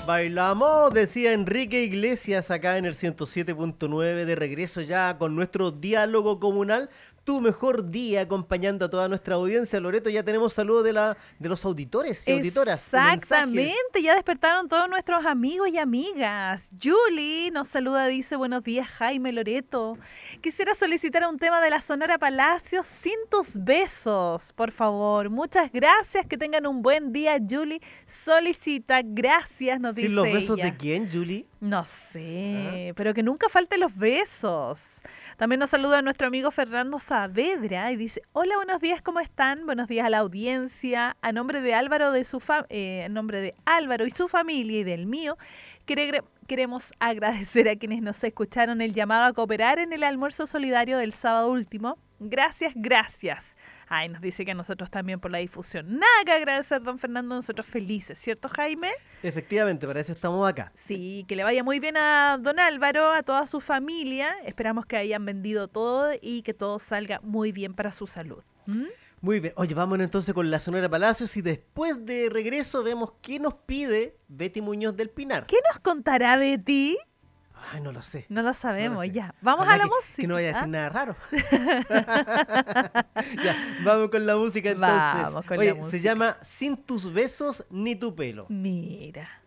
Bailamos, decía Enrique Iglesias acá en el 107.9, de regreso ya con nuestro diálogo comunal. Tu mejor día acompañando a toda nuestra audiencia. Loreto, ya tenemos saludos de los auditores y auditoras. Exactamente, ya despertaron todos nuestros amigos y amigas. Julie nos saluda, dice: buenos días, Jaime, Loreto. Quisiera solicitar un tema de la Sonora Palacios, Sin tus besos, por favor. Muchas gracias, que tengan un buen día. Julie solicita, gracias, nos dice ¿Sin los besos ella. de quién, Julie? No sé, pero que nunca falten los besos. También nos saluda nuestro amigo Fernando Saavedra y dice: hola, buenos días, ¿cómo están? Buenos días a la audiencia. A nombre de Álvaro, en nombre de Álvaro y su familia y del mío, queremos agradecer a quienes nos escucharon el llamado a cooperar en el almuerzo solidario del sábado último. Gracias, gracias. Ay, nos dice que a nosotros también por la difusión. Nada que agradecer, don Fernando, nosotros felices, ¿cierto, Jaime? Efectivamente, para eso estamos acá. Sí, que le vaya muy bien a don Álvaro, a toda su familia. Esperamos que hayan vendido todo y que todo salga muy bien para su salud. ¿Mm? Muy bien. Oye, vámonos entonces con la Sonora Palacios y después de regreso vemos qué nos pide Betty Muñoz del Pinar. ¿Qué nos contará Betty? Ay, no lo sé. No lo sabemos, No lo sé. ya. Vamos Ojalá a la que, música. Que no vaya a decir nada raro. Ya, vamos con la música entonces. Vamos con Oye, la música. se llama Sin tus besos ni tu pelo. Mira.